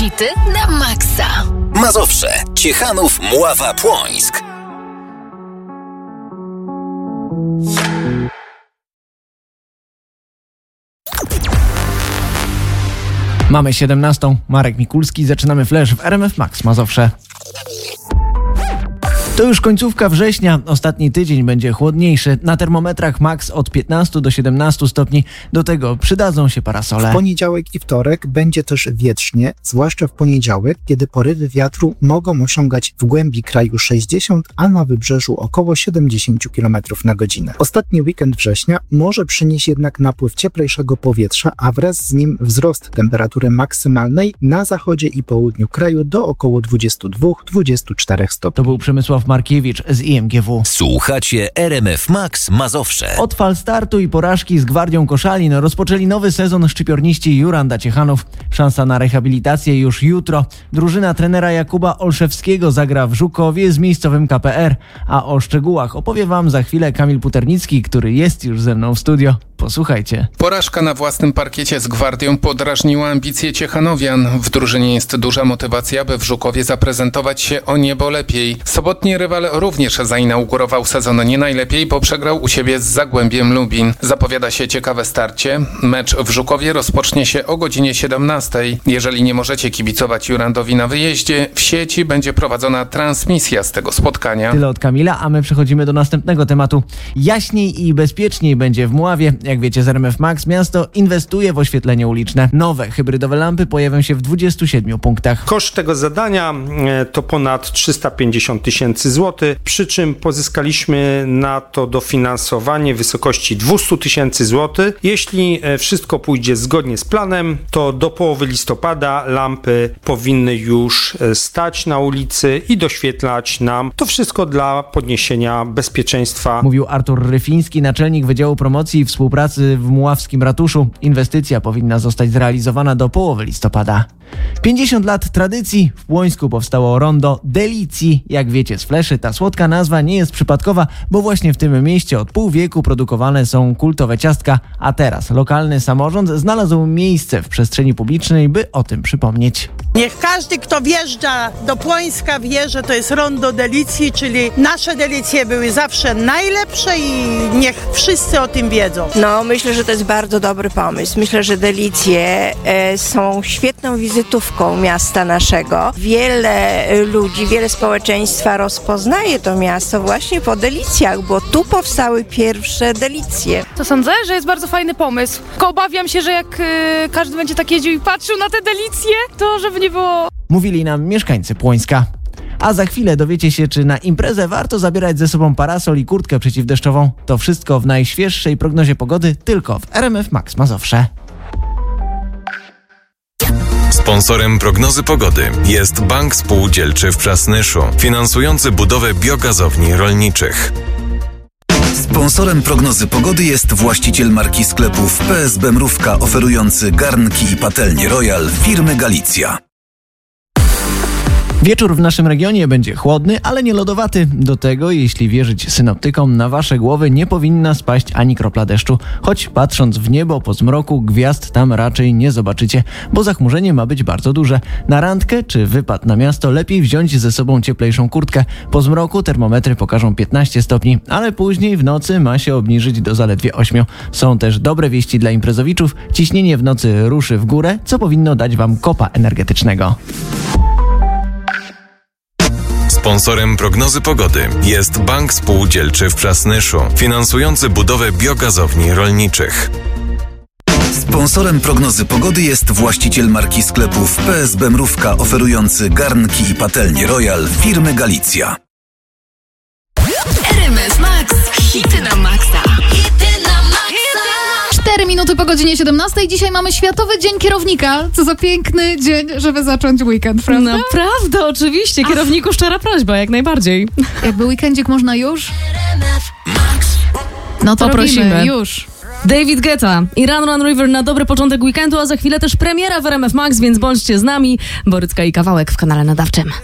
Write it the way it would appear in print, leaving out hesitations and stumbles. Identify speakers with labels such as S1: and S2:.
S1: Hity na maksa.
S2: Mazowsze, Ciechanów, Mława, Płońsk.
S3: Mamy 17. Marek Mikulski. Zaczynamy Flash w RMF Max Mazowsze. To już końcówka września. Ostatni tydzień będzie chłodniejszy. Na termometrach max od 15 do 17 stopni. Do tego przydadzą się parasole.
S4: W poniedziałek i wtorek będzie też wietrznie, zwłaszcza w poniedziałek, kiedy porywy wiatru mogą osiągać w głębi kraju 60, a na wybrzeżu około 70 km na godzinę. Ostatni weekend września może przynieść jednak napływ cieplejszego powietrza, a wraz z nim wzrost temperatury maksymalnej na zachodzie i południu kraju do około 22-24 stopni.
S3: To był Przemysław Markiewicz z IMGW.
S2: Słuchacie RMF Max Mazowsze.
S3: Od fal startu i porażki z Gwardią Koszalin rozpoczęli nowy sezon szczypiorniści Juranda Ciechanów. Szansa na rehabilitację już jutro. Drużyna trenera Jakuba Olszewskiego zagra w Żukowie z miejscowym KPR. A o szczegółach opowie wam za chwilę Kamil Puternicki, który jest już ze mną w studio. Posłuchajcie.
S5: Porażka na własnym parkiecie z Gwardią podrażniła ambicje Ciechanowian. W drużynie jest duża motywacja, by w Żukowie zaprezentować się o niebo lepiej. Sobotni rywal również zainaugurował sezon nie najlepiej, bo przegrał u siebie z Zagłębiem Lubin. Zapowiada się ciekawe starcie. Mecz w Żukowie rozpocznie się o godzinie 17. Jeżeli nie możecie kibicować Jurandowi na wyjeździe, w sieci będzie prowadzona transmisja z tego spotkania.
S3: Tyle od Kamila, a my przechodzimy do następnego tematu. Jaśniej i bezpieczniej będzie w Mławie. Jak wiecie z RMF Max, miasto inwestuje w oświetlenie uliczne. Nowe hybrydowe lampy pojawią się w 27 punktach.
S6: Koszt tego zadania to ponad 350 tysięcy złotych, przy czym pozyskaliśmy na to dofinansowanie w wysokości 200 tysięcy złotych. Jeśli wszystko pójdzie zgodnie z planem, to do połowy listopada lampy powinny już stać na ulicy i doświetlać nam. To wszystko dla podniesienia bezpieczeństwa.
S3: Mówił Artur Ryfiński, naczelnik Wydziału Promocji i Współpracy w Mławskim Ratuszu. Inwestycja powinna zostać zrealizowana do połowy listopada. 50 lat tradycji. W Płońsku powstało rondo Delicji. Jak wiecie z fleszy, ta słodka nazwa nie jest przypadkowa, bo właśnie w tym mieście od pół wieku produkowane są kultowe ciastka, a teraz lokalny samorząd znalazł miejsce w przestrzeni publicznej, by o tym przypomnieć.
S7: Niech każdy, kto wjeżdża do Płońska, wie, że to jest rondo Delicji, czyli nasze delicje były zawsze najlepsze i niech wszyscy o tym wiedzą.
S8: No, myślę, że to jest bardzo dobry pomysł. Myślę, że delicje są świetną wizytówką miasta naszego. Wiele ludzi, wiele społeczeństwa rozpoznaje to miasto właśnie po delicjach, bo tu powstały pierwsze delicje.
S9: To sądzę, że jest bardzo fajny pomysł. Tylko obawiam się, że jak każdy będzie tak jeździł i patrzył na te delicje, to żeby nie było...
S3: Mówili nam mieszkańcy Płońska. A za chwilę dowiecie się, czy na imprezę warto zabierać ze sobą parasol i kurtkę przeciwdeszczową. To wszystko w najświeższej prognozie pogody tylko w RMF Max Mazowsze.
S10: Sponsorem prognozy pogody jest Bank Spółdzielczy w Przasnyszu, finansujący budowę biogazowni rolniczych.
S2: Sponsorem prognozy pogody jest właściciel marki sklepów PSB Mrówka, oferujący garnki i patelnie Royal firmy Galicja.
S3: Wieczór w naszym regionie będzie chłodny, ale nie lodowaty. Do tego, jeśli wierzyć synoptykom, na wasze głowy nie powinna spaść ani kropla deszczu. Choć patrząc w niebo po zmroku, gwiazd tam raczej nie zobaczycie, bo zachmurzenie ma być bardzo duże. Na randkę czy wypad na miasto lepiej wziąć ze sobą cieplejszą kurtkę. Po zmroku termometry pokażą 15 stopni, ale później w nocy ma się obniżyć do zaledwie 8. Są też dobre wieści dla imprezowiczów. Ciśnienie w nocy ruszy w górę, co powinno dać wam kopa energetycznego.
S10: Sponsorem prognozy pogody jest Bank Spółdzielczy w Przasnyszu, finansujący budowę biogazowni rolniczych.
S2: Sponsorem prognozy pogody jest właściciel marki sklepów PSB Mrówka, oferujący garnki i patelnie Royal firmy Galicja.
S1: RMF Max. Hity na maksa. Hity na maksa.
S11: 4 minuty po godzinie 17. Dzisiaj mamy Światowy Dzień Kierownika. Co za piękny dzień, żeby zacząć weekend, prawda?
S12: No prawda, oczywiście. Kierowniku szczera prośba, jak najbardziej.
S11: Jakby weekendzik można już? No to
S12: poprosimy.
S11: Już.
S12: David Guetta i Run Run River na dobry początek weekendu, a za chwilę też premiera w RMF Max, więc bądźcie z nami. Borycka i Kawałek w kanale nadawczym.